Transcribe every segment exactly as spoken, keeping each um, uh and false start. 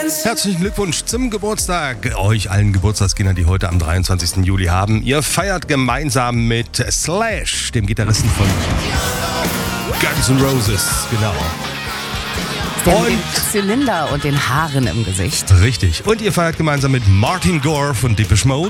Herzlichen Glückwunsch zum Geburtstag. Euch allen Geburtstagskindern, die heute am dreiundzwanzigsten Juli haben. Ihr feiert gemeinsam mit Slash, dem Gitarristen von Guns N' Roses. Genau. Der Und mit dem Zylinder und den Haaren im Gesicht. richtig. Und ihr feiert gemeinsam mit Martin Gore von Depeche Mode.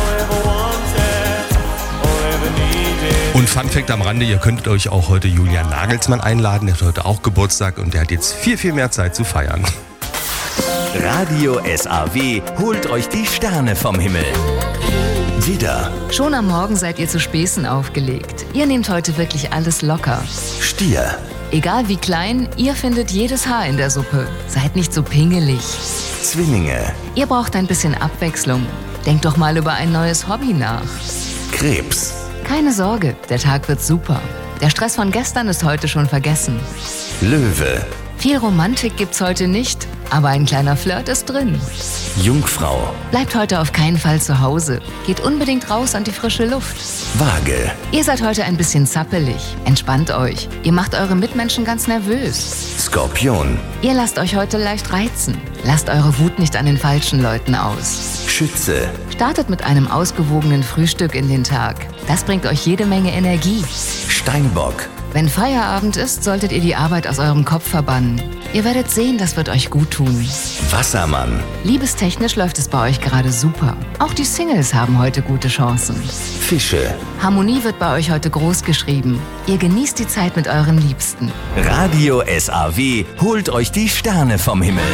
Und Fun Fact am Rande, ihr könntet euch auch heute Julian Nagelsmann einladen. Der hat heute auch Geburtstag und der hat jetzt viel, viel mehr Zeit zu feiern. Radio S A W holt euch die Sterne vom Himmel. Widder, Schon am Morgen seid ihr zu Späßen aufgelegt. Ihr nehmt heute wirklich alles locker. Stier, Egal wie klein, ihr findet jedes Haar in der Suppe. Seid nicht so pingelig. Zwillinge, Ihr braucht ein bisschen Abwechslung. Denkt doch mal über ein neues Hobby nach. Krebs, Keine Sorge, der Tag wird super. Der Stress von gestern ist heute schon vergessen. Löwe, Viel Romantik gibt's heute nicht, aber ein kleiner Flirt ist drin. Jungfrau, Bleibt heute auf keinen Fall zu Hause. Geht unbedingt raus an die frische Luft. Waage, Ihr seid heute ein bisschen zappelig. Entspannt euch. Ihr macht eure Mitmenschen ganz nervös. Skorpion, Ihr lasst euch heute leicht reizen. Lasst eure Wut nicht an den falschen Leuten aus. Schütze, Startet mit einem ausgewogenen Frühstück in den Tag. Das bringt euch jede Menge Energie. Steinbock, Wenn Feierabend ist, solltet ihr die Arbeit aus eurem Kopf verbannen. Ihr werdet sehen, das wird euch gut tun. Wassermann, Liebestechnisch läuft es bei euch gerade super. Auch die Singles haben heute gute Chancen. Fische. Harmonie wird bei euch heute groß geschrieben. Ihr genießt die Zeit mit euren Liebsten. Radio S A W holt euch die Sterne vom Himmel.